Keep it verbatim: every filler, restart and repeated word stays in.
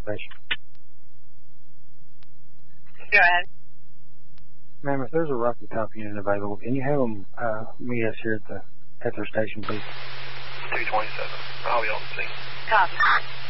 station. Go ahead. Ma'am, if there's a Rocky Top unit available, can you have them uh, meet us here at the at their station, please? two twenty-seven. I'll be on the scene. Copy.